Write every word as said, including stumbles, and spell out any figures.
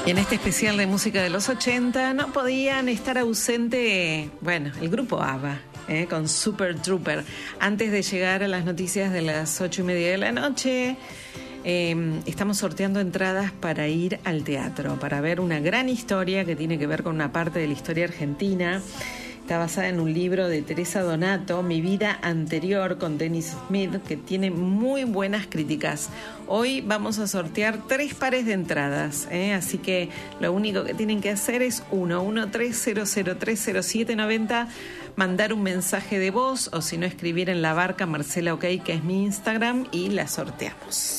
Y en este especial de música de los ochenta no podían estar ausente, bueno, el grupo ABBA, ¿eh? Con Super Trooper. Antes de llegar a las noticias de las ocho y media de la noche, eh, estamos sorteando entradas para ir al teatro, para ver una gran historia que tiene que ver con una parte de la historia argentina. Está basada en un libro de Teresa Donato, Mi vida anterior, con Dennis Smith, que tiene muy buenas críticas. Hoy vamos a sortear tres pares de entradas, ¿eh? Así que lo único que tienen que hacer es uno uno tres cero cero tres cero siete nueve cero, mandar un mensaje de voz o si no escribir en La Barca Marcela OK, que es mi Instagram, y la sorteamos.